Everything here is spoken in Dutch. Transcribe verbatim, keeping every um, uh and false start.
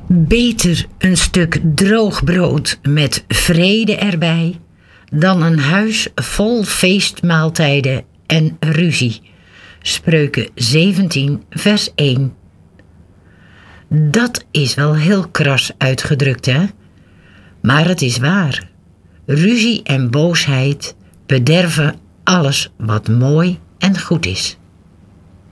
Beter een stuk droog brood met vrede erbij dan een huis vol feestmaaltijden en ruzie. Spreuken zeventien vers één. Dat is wel heel kras uitgedrukt, hè? Maar het is waar. Ruzie en boosheid bederven alles wat mooi en goed is.